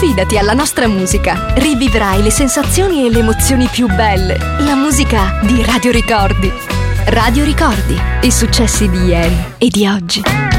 Affidati alla nostra musica. Rivivrai le sensazioni e le emozioni più belle. La musica di Radio Ricordi. Radio Ricordi, i successi di ieri e di oggi.